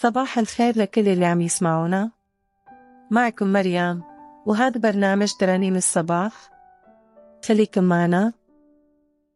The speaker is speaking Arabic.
صباح الخير لكل اللي عم يسمعونا. معكم مريم، وهذا برنامج ترانيم الصباح. خليكم معنا.